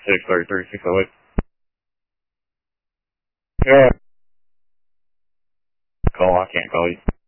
633, 608. Yeah. Call, I can't call you.